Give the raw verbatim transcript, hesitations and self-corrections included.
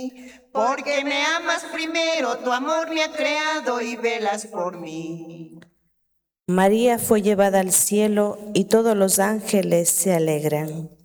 Porque me amas primero, tu amor me ha creado y velas por mí. María fue llevada al cielo y todos los ángeles se alegran.